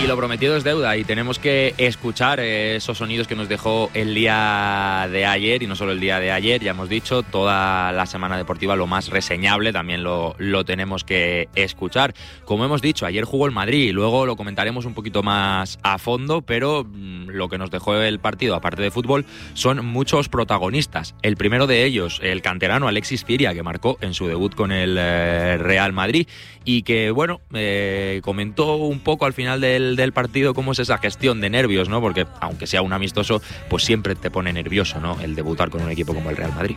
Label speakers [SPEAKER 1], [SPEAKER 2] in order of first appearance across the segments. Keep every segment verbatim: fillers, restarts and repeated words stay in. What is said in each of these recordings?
[SPEAKER 1] lo prometido es deuda y tenemos que escuchar esos sonidos que nos dejó el día de ayer, y no solo el día de ayer, ya hemos dicho, toda la semana deportiva, lo más reseñable también lo, lo tenemos que escuchar. Como hemos dicho, ayer jugó el Madrid, luego lo comentaremos un poquito más a fondo, pero mmm, lo que nos dejó el partido, aparte de fútbol, son muchos protagonistas. El primero de ellos, el canterano Alexis Ciria, que marcó en su debut con el eh, Real Madrid y que, bueno, eh, comentó un poco al final del, del partido cómo es esa gestión de nervios, ¿no? Porque aunque sea un amistoso, pues siempre te pone nervioso, ¿no?, el debutar con un equipo como el Real Madrid.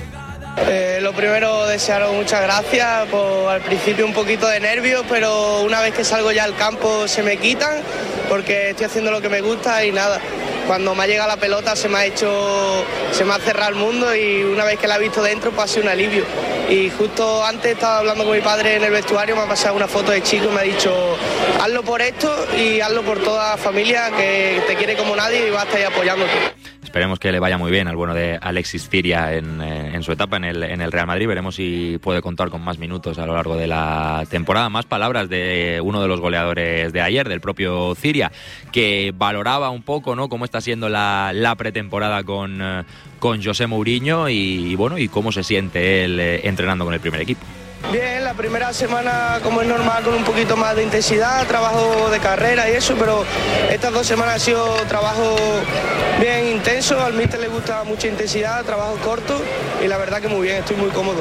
[SPEAKER 2] Eh, lo primero, desearos muchas gracias. Pues, al principio un poquito de nervios, pero una vez que salgo ya al campo se me quitan, porque estoy haciendo lo que me gusta y nada. Cuando me ha llegado la pelota se me ha hecho, se me ha cerrado el mundo, y una vez que la he visto dentro pues ha sido un alivio. Y justo antes estaba hablando con mi padre en el vestuario, me ha pasado una foto de chico y me ha dicho: hazlo por esto y hazlo por toda la familia, que te quiere como nadie y va a estar ahí apoyándote.
[SPEAKER 1] Esperemos que le vaya muy bien al bueno de Alexis Ciria en, en su etapa en el, en el Real Madrid. Veremos si puede contar con más minutos a lo largo de la temporada. Más palabras de uno de los goleadores de ayer, del propio Ciria, que valoraba un poco, ¿no?, cómo está siendo la, la pretemporada con, con José Mourinho y, y, bueno, y cómo se siente él eh, entrenando con el primer equipo.
[SPEAKER 2] Bien, la primera semana, como es normal, con un poquito más de intensidad, trabajo de carrera y eso, pero estas dos semanas ha sido trabajo bien intenso. Al míster le gusta mucha intensidad, trabajo corto, y la verdad que muy bien, estoy muy cómodo.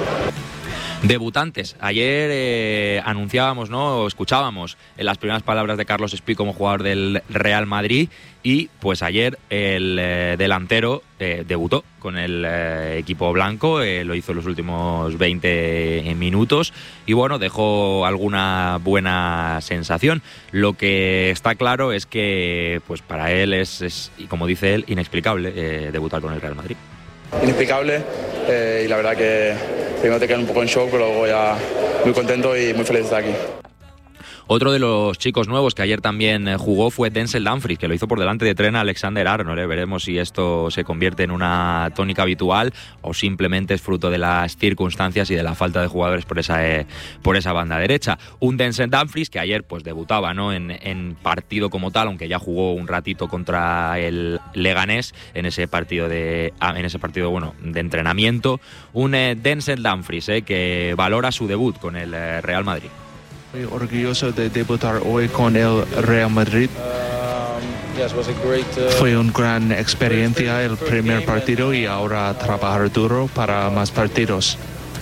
[SPEAKER 1] Debutantes. Ayer eh, anunciábamos, ¿no?, o escuchábamos en las primeras palabras de Carlos Espí como jugador del Real Madrid, y pues ayer el eh, delantero eh, debutó con el eh, equipo blanco, eh, lo hizo en los últimos veinte minutos y bueno, dejó alguna buena sensación. Lo que está claro es que pues para él es, es y como dice él, inexplicable eh, debutar con el Real Madrid.
[SPEAKER 3] Inexplicable eh, y la verdad que primero te quedas un poco en shock, pero luego ya muy contento y muy feliz de estar aquí.
[SPEAKER 1] Otro de los chicos nuevos que ayer también jugó fue Denzel Dumfries, que lo hizo por delante de Trent Alexander-Arnold. ¿eh? Veremos si esto se convierte en una tónica habitual o simplemente es fruto de las circunstancias y de la falta de jugadores por esa, eh, por esa banda derecha. Un Denzel Dumfries que ayer pues debutaba, ¿no?, en, en partido como tal, aunque ya jugó un ratito contra el Leganés en ese partido de en ese partido bueno de entrenamiento. Un eh, Denzel Dumfries eh, que valora su debut con el eh, Real Madrid.
[SPEAKER 4] Muy orgulloso de debutar hoy con el Real Madrid. Fue una gran experiencia el primer partido y ahora trabajar duro para más partidos.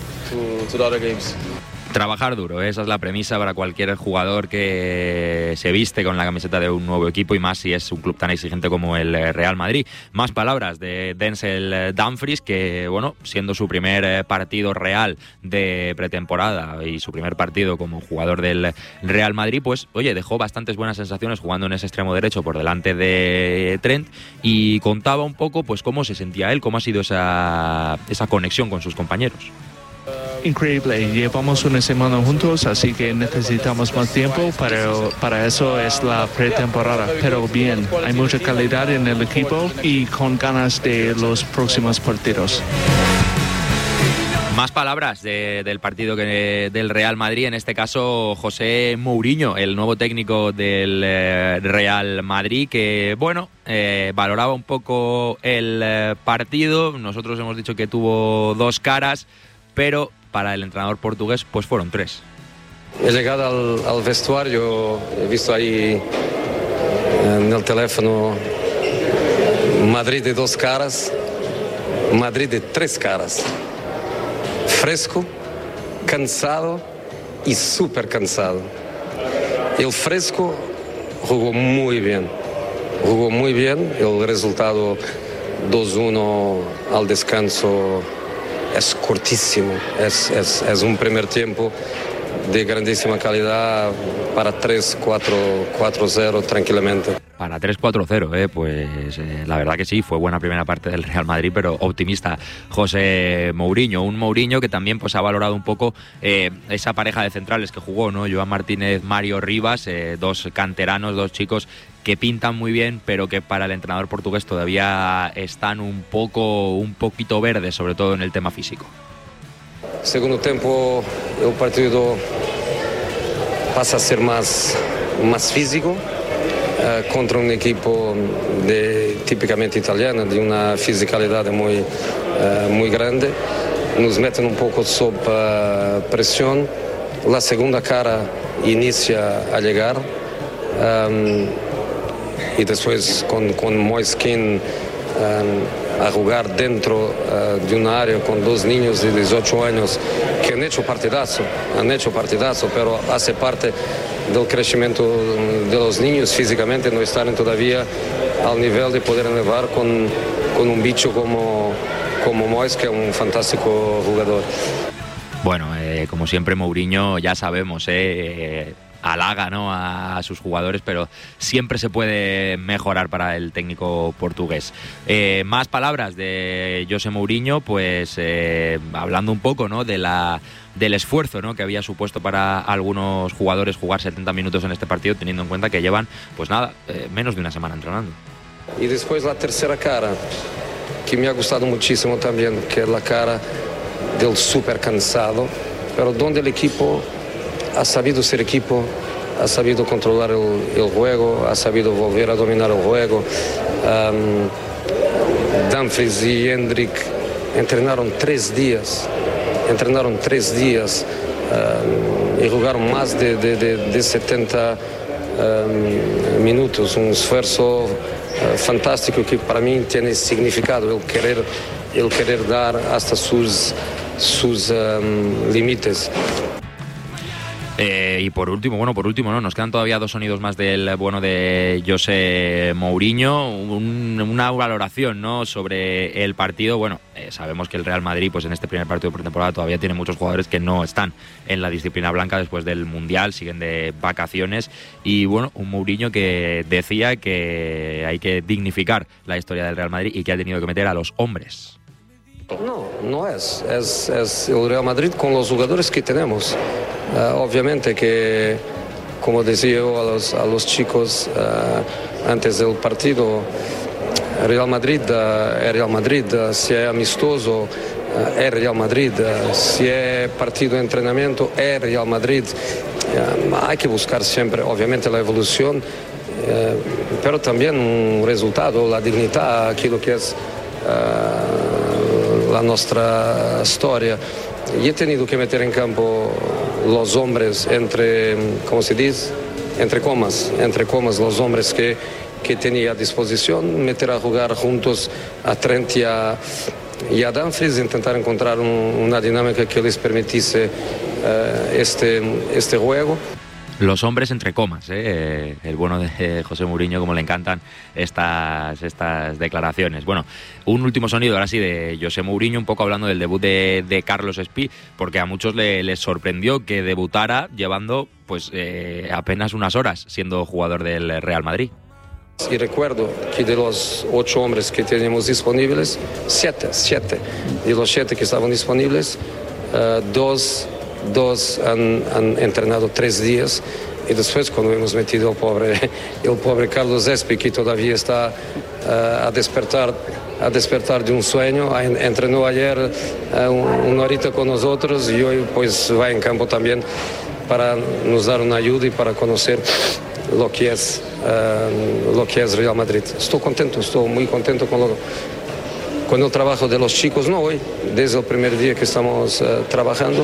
[SPEAKER 1] Trabajar duro, esa es la premisa para cualquier jugador que se viste con la camiseta de un nuevo equipo, y más si es un club tan exigente como el Real Madrid. Más palabras de Denzel Dumfries, que bueno, siendo su primer partido real de pretemporada y su primer partido como jugador del Real Madrid, pues oye, dejó bastantes buenas sensaciones jugando en ese extremo derecho por delante de Trent, y contaba un poco pues cómo se sentía él, cómo ha sido esa, esa conexión con sus compañeros.
[SPEAKER 4] Increíble, llevamos una semana juntos, así que necesitamos más tiempo, pero para eso es la pretemporada. Pero bien, hay mucha calidad en el equipo y con ganas de los próximos partidos.
[SPEAKER 1] Más palabras de, del partido que, del Real Madrid, en este caso José Mourinho, el nuevo técnico del eh, Real Madrid, que bueno, eh, valoraba un poco el eh, partido. Nosotros hemos dicho que tuvo dos caras, pero para el entrenador portugués pues fueron tres.
[SPEAKER 5] He llegado al, al vestuario, he visto ahí en el teléfono Madrid de dos caras, Madrid de tres caras. Fresco, cansado y súper cansado. El Fresco jugó muy bien, jugó muy bien. El resultado dos uno al descanso es cortísimo, es, es, es un primer tiempo de grandísima calidad para tres cuatro cero tranquilamente.
[SPEAKER 1] Para tres cuatro cero, eh, pues eh, la verdad que sí, fue buena primera parte del Real Madrid, pero optimista José Mourinho. Un Mourinho que también pues ha valorado un poco eh, esa pareja de centrales que jugó, ¿no? Joan Martínez, Mario Rivas, eh, dos canteranos, dos chicos que pintan muy bien, pero que para el entrenador portugués todavía están un poco, un poquito verdes, sobre todo en el tema físico.
[SPEAKER 5] Segundo tiempo, el partido pasa a ser más, más físico, uh, contra un equipo de, típicamente italiano, de una fisicalidad muy, uh, muy grande. Nos meten un poco sob uh, presión. La segunda cara inicia a llegar. Um, y después con, con Moise Kean um, a jugar dentro uh, de una área con dos niños de dieciocho años que han hecho partidazo, han hecho partidazo, pero hace parte del crecimiento de los niños físicamente, no están todavía al nivel de poder elevar con, con un bicho como, como Moise, que es un fantástico jugador.
[SPEAKER 1] Bueno, eh, como siempre Mourinho, ya sabemos, eh, halaga, ¿no?, a sus jugadores, pero siempre se puede mejorar para el técnico portugués. Eh, más palabras de José Mourinho, pues eh, hablando un poco, ¿no?, de la del esfuerzo, ¿no?, que había supuesto para algunos jugadores jugar setenta minutos en este partido, teniendo en cuenta que llevan, pues nada, eh, menos de una semana entrenando.
[SPEAKER 5] Y después la tercera cara, que me ha gustado muchísimo también, que es la cara del súper cansado, pero donde el equipo ha sabido ser equipo, ha sabido controlar el, el juego, ha sabido volver a dominar el juego. Um, Dumfries y Hendrick entrenaron tres días, entrenaron tres días um, y jugaron más de, de, de, de setenta um, minutos, un esfuerzo uh, fantástico que para mí tiene significado, el querer, el querer dar hasta sus, sus um, límites.
[SPEAKER 1] Eh, y por último, bueno, por último, no, nos quedan todavía dos sonidos más del bueno de José Mourinho, un, una valoración, ¿no?, sobre el partido. Bueno, eh, sabemos que el Real Madrid, pues en este primer partido de pretemporada todavía tiene muchos jugadores que no están en la disciplina blanca después del Mundial, siguen de vacaciones, y bueno, un Mourinho que decía que hay que dignificar la historia del Real Madrid y que ha tenido que meter a los hombres.
[SPEAKER 5] No, no es. es. Es el Real Madrid con los jugadores que tenemos. Uh, obviamente que, como decía yo a los, a los chicos uh, antes del partido, Real Madrid uh, es Real Madrid. Uh, si es amistoso, uh, es Real Madrid. Uh, si es partido de entrenamiento, es Real Madrid. Uh, hay que buscar siempre, obviamente, la evolución, uh, pero también un resultado, la dignidad, aquello que es Uh, la nuestra historia. Y he tenido que meter en campo los hombres entre, ¿cómo se dice? Entre comas, entre comas, los hombres que, que tenía a disposición, meter a jugar juntos a Trent y a, y a Dumfries, intentar encontrar un, una dinámica que les permitiese uh, este, este juego.
[SPEAKER 1] Los hombres entre comas, ¿eh? El bueno de José Mourinho, como le encantan estas, estas declaraciones. Bueno, un último sonido ahora sí de José Mourinho, un poco hablando del debut de, de Carlos Espí, porque a muchos le, les sorprendió que debutara llevando pues eh, apenas unas horas siendo jugador del Real Madrid.
[SPEAKER 5] Y recuerdo que de los ocho hombres que teníamos disponibles, siete, siete, de los siete que estaban disponibles, uh, dos... Dos han, han entrenado tres días y después cuando hemos metido el pobre, el pobre Carlos Espí, que todavía está uh, a despertar a despertar de un sueño, entrenó ayer uh, una horita con nosotros y hoy pues va en campo también para nos dar una ayuda y para conocer lo que es, uh, lo que es Real Madrid. Estoy contento, estoy muy contento con lo con el trabajo de los chicos, no hoy, desde el primer día que estamos uh, trabajando.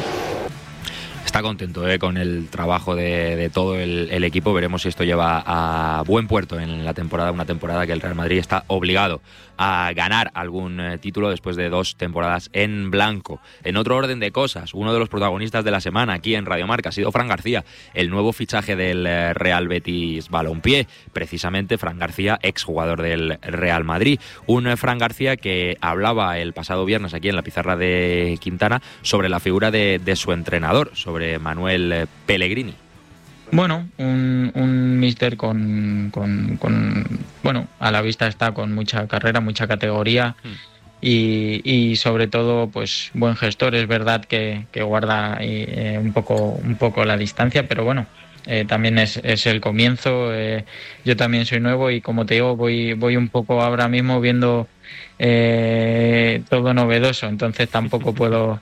[SPEAKER 1] Está contento eh, con el trabajo de, de todo el, el equipo. Veremos si esto lleva a buen puerto en la temporada, una temporada que el Real Madrid está obligado a ganar algún eh, título después de dos temporadas en blanco. En otro orden de cosas, uno de los protagonistas de la semana aquí en Radio Marca ha sido Fran García, el nuevo fichaje del eh, Real Betis Balompié. Precisamente Fran García, exjugador del Real Madrid. Un eh, Fran García que hablaba el pasado viernes aquí en la pizarra de Quintana sobre la figura de, de su entrenador, sobre Manuel Pellegrini.
[SPEAKER 6] Bueno, un, un míster con, con, con, bueno, a la vista está con mucha carrera, mucha categoría mm. y, y sobre todo, pues buen gestor. Es verdad que, que guarda eh, un poco, un poco la distancia, pero bueno, eh, también es, es el comienzo. Eh, yo también soy nuevo y como te digo, voy, voy un poco ahora mismo viendo eh, todo novedoso, entonces tampoco puedo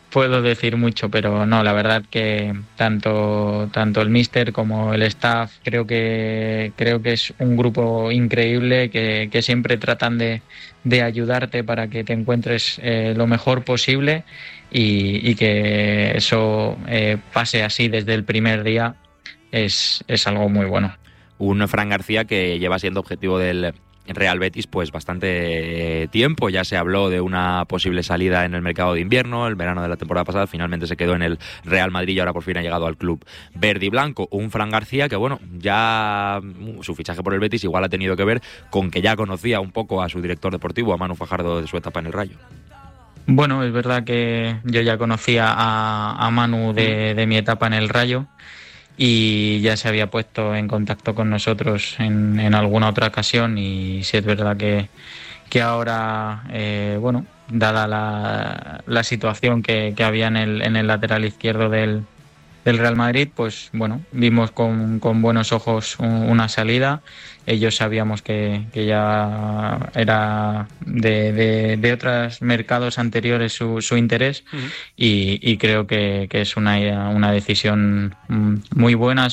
[SPEAKER 6] puedo decir mucho, pero no, la verdad que tanto tanto el míster como el staff creo que creo que es un grupo increíble que, que siempre tratan de, de ayudarte para que te encuentres eh, lo mejor posible y, y que eso eh, pase así desde el primer día es, es algo muy bueno.
[SPEAKER 1] Un Fran García que lleva siendo objetivo del Real Betis pues bastante tiempo. Ya se habló de una posible salida en el mercado de invierno, el verano de la temporada pasada, finalmente se quedó en el Real Madrid y ahora por fin ha llegado al club verde y blanco. Un Fran García que bueno, ya su fichaje por el Betis igual ha tenido que ver con que ya conocía un poco a su director deportivo, a Manu Fajardo, de su etapa en el Rayo.
[SPEAKER 6] Bueno, es verdad que yo ya conocía a, a Manu de, de mi etapa en el Rayo y ya se había puesto en contacto con nosotros en, en alguna otra ocasión y sí es verdad que, que ahora, eh, bueno, dada la, la situación que, que había en el, en el lateral izquierdo del, del Real Madrid, pues bueno, vimos con, con buenos ojos una salida. Ellos sabíamos que, que ya era de, de, de otros mercados anteriores su, su interés uh-huh. y, y creo que, que es una, una decisión muy buena.